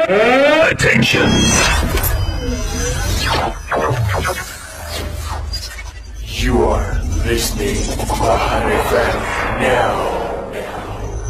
Attention! You are listening to Bahar FM now.